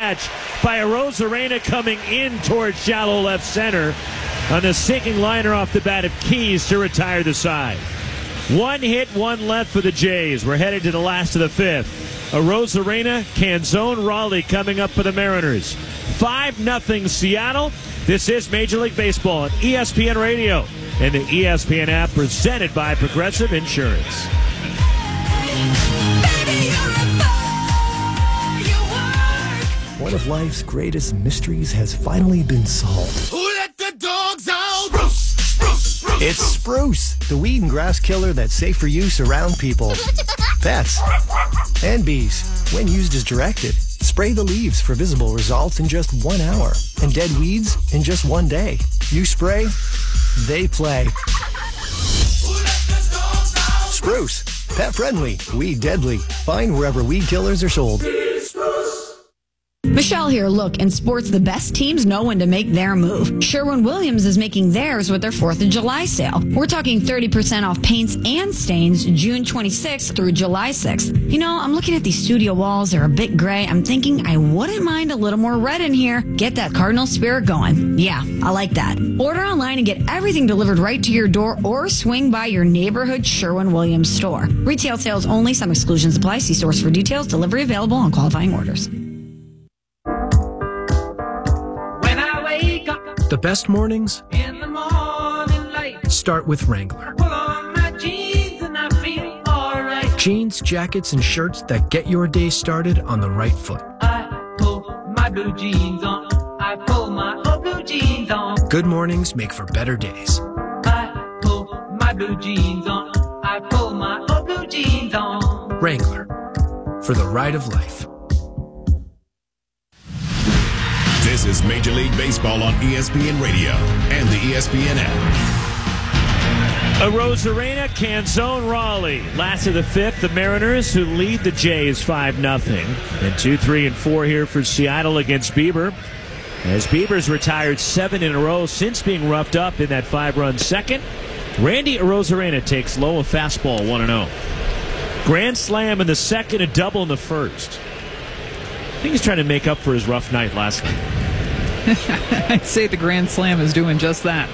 catch by Arozarena coming in towards shallow left center on the sinking liner off the bat of Keys to retire the side. One hit, one left for the Jays. We're headed to the last of the fifth. Arozarena, Canzone, Raleigh coming up for the Mariners. 5-0 Seattle. This is Major League Baseball on ESPN Radio and the ESPN app, presented by Progressive Insurance. One of life's greatest mysteries has finally been solved. Who let the dogs out? Spruce. It's Spruce, the weed and grass killer that's safe for use around people, pets, and bees. When used as directed, spray the leaves for visible results in just 1 hour, and dead weeds in just 1 day. You spray, they play. Spruce, pet friendly, weed deadly. Find wherever weed killers are sold. Michelle here. Look, in sports, the best teams know when to make their move. Sherwin-Williams is making theirs with their 4th of July sale. We're talking 30% off paints and stains June 26th through July 6th. You know, I'm looking at these studio walls. They're a bit gray. I'm thinking I wouldn't mind a little more red in here. Get that Cardinal spirit going. Yeah, I like that. Order online and get everything delivered right to your door, or swing by your neighborhood Sherwin-Williams store. Retail sales only. Some exclusions apply. See stores for details. Delivery available on qualifying orders. The best mornings In the morning light, start with Wrangler. pull on my jeans and I feel alright. Jeans, jackets, and shirts that get your day started on the right foot. I pull my blue jeans on. I pull my old blue jeans on. Good mornings make for better days. I pull my blue jeans on. I pull my old blue jeans on. Wrangler, for the ride of life. This is Major League Baseball on ESPN Radio and the ESPN app. Arozarena, Canzone, Raleigh. Last of the fifth, the Mariners, who lead the Jays 5-0. And 2, 3, and 4 here for Seattle against Bieber, as Bieber's retired 7 in a row since being roughed up in that 5-run second. Randy Arozarena takes low, a fastball, 1-0. Grand slam in the second, a double in the first. I think he's trying to make up for his rough night last night. I'd say the Grand Slam is doing just that.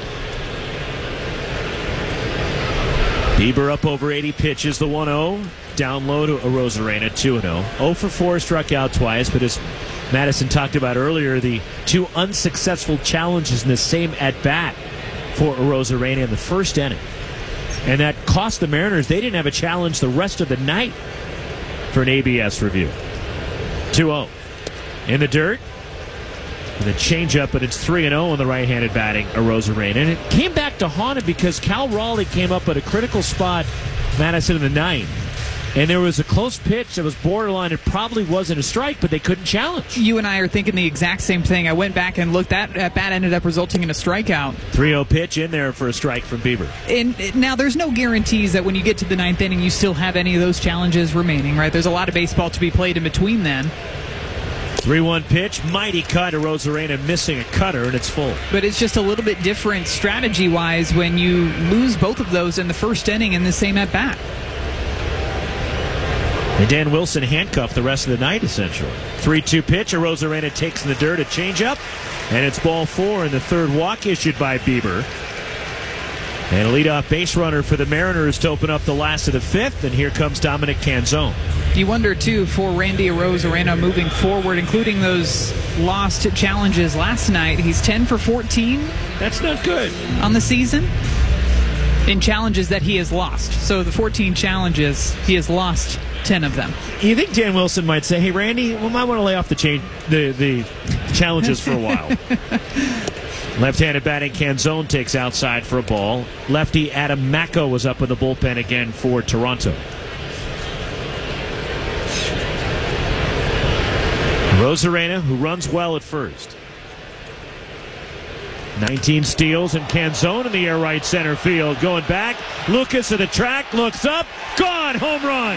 Bieber up over 80 pitches, the 1-0. Down low to Arozarena, 2-0. 0 for 4, struck out twice, but as Madison talked about earlier, the 2 unsuccessful challenges in the same at-bat for Arozarena in the first inning. And that cost the Mariners. They didn't have a challenge the rest of the night for an ABS review. 2-0. In the dirt. And a changeup, but it's 3-0 on the right-handed batting, Arozarena. And it came back to haunt him because Cal Raleigh came up at a critical spot, Madison, in the ninth. And there was a close pitch that was borderline. It probably wasn't a strike, but they couldn't challenge. You and I are thinking the exact same thing. I went back and looked. That bat ended up resulting in a strikeout. 3-0 pitch in there for a strike from Bieber. And now there's no guarantees that when you get to the ninth inning, you still have any of those challenges remaining, right? There's a lot of baseball to be played in between then. 3-1 pitch, mighty cut. Arozarena missing a cutter, and it's full. But it's just a little bit different strategy-wise when you lose both of those in the first inning in the same at-bat. And Dan Wilson handcuffed the rest of the night, essentially. 3-2 pitch. Arozarena takes in the dirt, a changeup, and it's ball 4 in the third walk issued by Bieber. And a leadoff base runner for the Mariners to open up the last of the fifth, and here comes Dominic Canzone. You wonder, too, for Randy Arozarena moving forward, including those lost challenges last night. He's 10 for 14. That's not good. On the season in challenges that he has lost. So the 14 challenges, he has lost 10 of them. You think Dan Wilson might say, hey, Randy, we might want to lay off the challenges for a while. Left-handed batting, Canzone takes outside for a ball. Lefty Adam Macko was up in the bullpen again for Toronto. Arozarena, who runs well at first. 19 steals, and Canzone in the air right center field. Going back, Lucas at the track, looks up, gone, home run.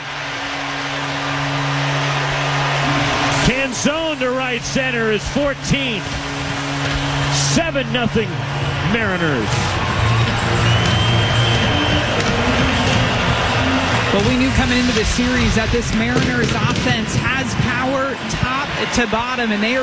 Canzone to right center is 14. 7-0 Mariners. Well, we knew coming into the series that this Mariners offense has power top to bottom, and they are